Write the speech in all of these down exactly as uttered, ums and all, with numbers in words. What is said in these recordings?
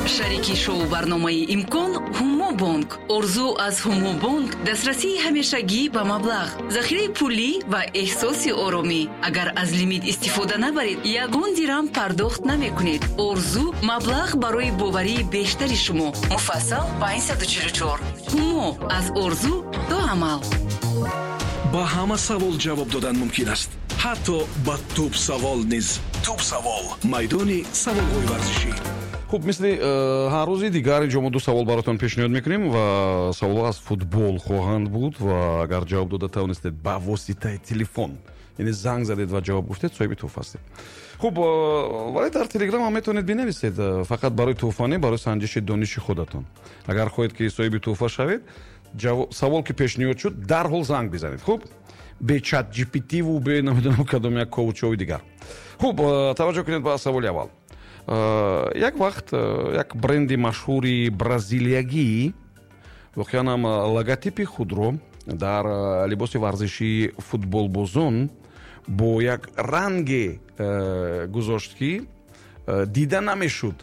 шарики шоу барномаи имкон ҳумо бонк. орзу аз ҳумо бонк дастрасии ҳамешагӣ ба маблағ, захираи пулӣ ва эҳсоси оромӣ. агар аз лимит истифода набаред, ягон дирам пардохт намекунед. орзу маблағ барои боварии бештари шумо. муфассал панҷ сад و чил و чор. ҳумо аз орзу то амал. ба ҳама савол ҷавоб додан мумкин аст, ҳатто ба туп савол низ. туп савол, майдони саволҳои варзишӣ. хуб, мисли ҳар рӯзи дигар инҷо мо ду савол баротон пешниҳод мекунем ва саволҳо аз футбол хоҳанд буд ва агар ҷавоб дода тавонистед ба воситаи телефон, яъне занг задед ва ҷавоб гуфтед, соҳиби туҳфа ҳастед. хуб, вале дар телеграм ҳам метавонед бинависед, фақат барои туҳфанӣ, барои санҷиши дониши худатон. агар хоҳед ки соҳиби туҳфа шавед, савол ки пешниҳод шуд, дарҳол занг бизанед. хуб, бе чат джи пи ти ву бе намедонам кадом як коучови дигар. хуб, таваҷҷӯҳ кунед ба саволи аввал. як вақт як бренди машҳури бразилиягӣ воқеан ҳам логотипи худро дар либоси варзишии футболбозон бо як ранге гузошт ки дида намешуд,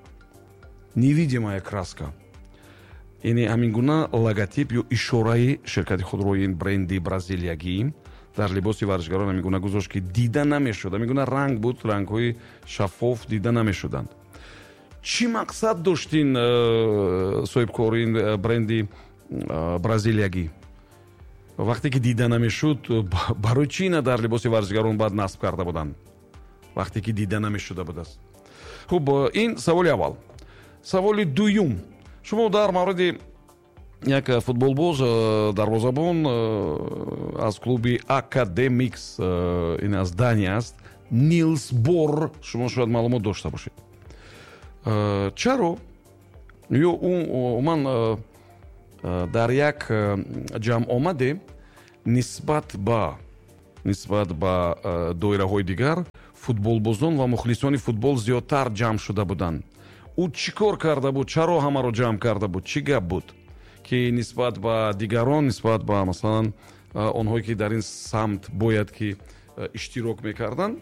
невидимая краска. яъне ҳамин гуна логотип ё ишораи ширкати худрои ин бренди бразилиягӣ дар либоси варзишгарон ҳамин гуна гузошт ки дида намешуд. ҳамин гуна ранг буд, рангҳои шаффоф дида намешуданд. чӣ мақсад доштин соҳибкори ин бренди бразилиягӣ? вақте ки дида намешуд, барои чӣ ина дар либоси варзишгарон баъд насб карда буданд, вақте ки дида намешуда будааст? хуб, ин саволи аввал. саволи дуюм. шумо дар мавриди як футболбоз дарвозабон аз клуби Академикс, ин аз Дания аст, Нилс Бор, шумо шояд маълумот дошта бошед. чаро ё уман дар як ҷамъомаде нисбат ба нисбат ба доираҳои дигар футболбозон ва мухлисони футбол зиёдтар ҷамъ шуда буданд. ӯ чӣ кор карда буд? чаро ҳамаро ҷамъ карда буд? чӣ гап буд ки нисбат ба дигарон, нисбат ба масалан онҳое ки дар ин самт бояд ки иштирок мекарданд,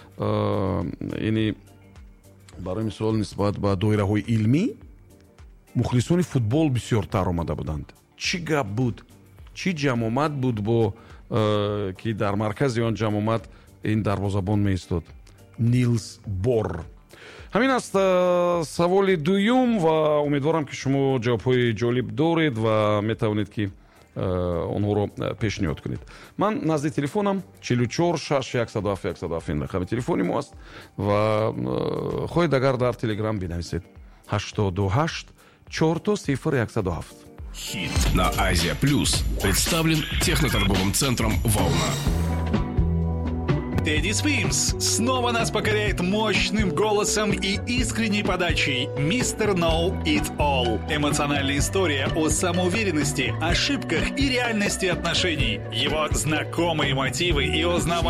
яъне барои мисол нисбат ба доираҳои илмӣ мухлисони футбол бисёртар омада буданд. чӣ гап буд? чӣ ҷамъомад буд бо ки дар маркази он ҷамъомад ин дарвозабон меистод? Нилс Бор. ҳамин аст саволи дуюм ва умедворам ки шумо ҷавобҳои ҷолиб доред ва метавонед ки онҳоро пешниҳод кунед. ман назди телефонам чил و чор шаш яксад و ҳафт яксад و ҳафт ин рақами телефони мо аст ва хоҳед агар дар телеграм бинависед ҳаштод و ҳашт чорто сифр яксад و ҳафт. Хит на Азия Плюс представлен техноторговым центром «Волна». Тедди Свимс снова нас покоряет мощным голосом и искренней подачей. мистер Know It All. Эмоциональная история о самоуверенности, ошибках и реальности отношений. Его знакомые мотивы и узнаваемые